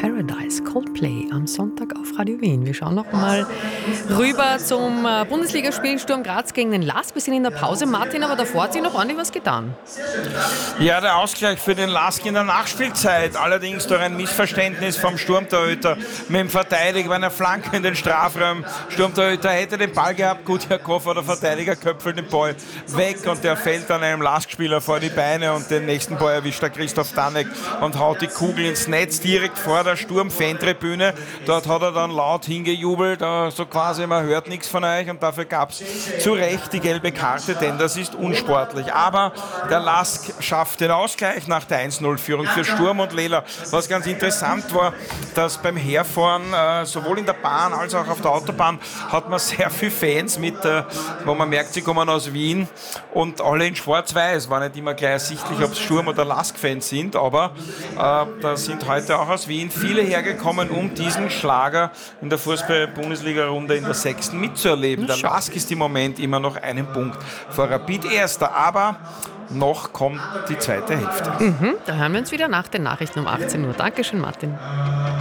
Paradise, Coldplay am Sonntag auf Radio Wien. Wir schauen noch mal rüber zum Bundesligaspiel Sturm Graz gegen den LASK. Wir sind in der Pause, Martin, aber davor hat sich noch ordentlich was getan. Ja, der Ausgleich für den LASK in der Nachspielzeit. Allerdings durch ein Missverständnis vom Sturmtorhüter mit dem Verteidiger bei einer Flanke in den Strafraum. Sturmtorhüter hätte den Ball gehabt, gut, Herr Koffer, der Verteidiger köpfelt den Ball weg und der fällt dann einem LASK-Spieler vor die Beine und den nächsten Ball erwischt der Christoph Danek und haut die Kugel ins Netz direkt vor der Sturm-Fantribüne. Dort hat er dann laut hingejubelt, so quasi, man hört nichts von euch, und dafür gab es zu Recht die gelbe Karte, denn das ist unsportlich. Aber der LASK schafft den Ausgleich nach der 1-0-Führung für Sturm und Lehler. Was ganz interessant war, dass beim Herfahren, sowohl in der Bahn als auch auf der Autobahn, hat man sehr viele Fans mit, wo man merkt, sie kommen aus Wien und alle in schwarz-weiß. War nicht immer gleich ersichtlich, ob es Sturm- oder LASK-Fans sind, aber da sind heute auch aus Wien viele hergekommen, um diesen Schlager in der Fußball-Bundesliga-Runde in der 6. mitzuerleben. Der LASK ist im Moment immer noch einen Punkt vor Rapid Erster, aber noch kommt die zweite Hälfte. Da hören wir uns wieder nach den Nachrichten um 18 Uhr. Dankeschön, Martin.